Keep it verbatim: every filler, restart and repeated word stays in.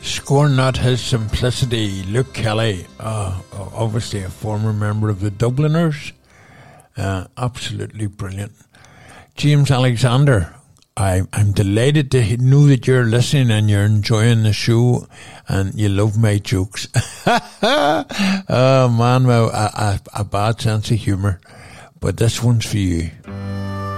Scorn not his simplicity. Luke Kelly, uh, obviously a former member of the Dubliners. Uh, absolutely brilliant. James Alexander, I, I'm delighted to know that you're listening and you're enjoying the show and you love my jokes. Oh man, well, a, a, a bad sense of humour. But this one's for you.